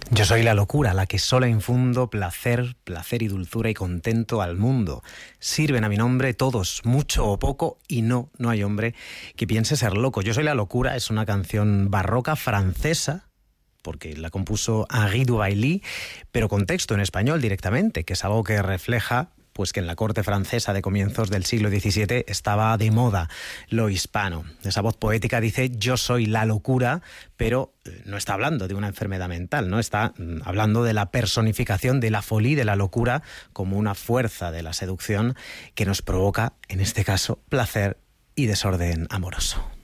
Yo soy la locura, la que sola infundo placer y dulzura y contento al mundo. Sirven a mi nombre todos, mucho o poco, y no hay hombre que piense ser loco. Yo soy la locura es una canción barroca francesa, porque la compuso Henri Dubailly, pero con texto en español directamente, que es algo que refleja pues que en la corte francesa de comienzos del siglo XVII estaba de moda lo hispano. Esa voz poética dice yo soy la locura, pero no está hablando de una enfermedad mental, no está hablando de la personificación de la folie, de la locura, como una fuerza de la seducción que nos provoca, en este caso, placer y desorden amoroso.